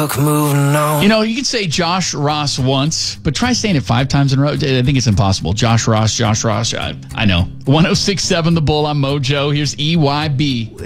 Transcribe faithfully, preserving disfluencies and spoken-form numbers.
stuck moving on. You know, you can say Josh Ross once, but try saying it five times in a row. I think it's impossible. Josh Ross, Josh Ross. I, I know. one oh six point seven The Bull on Mojo. Here's E Y B.